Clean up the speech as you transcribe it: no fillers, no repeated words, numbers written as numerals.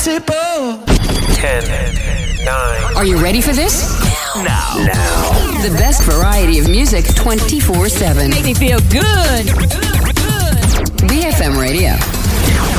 invincible. 10, 9. Are you ready for this? Now. The best variety of music 24/7. Make me feel good. BFM Radio.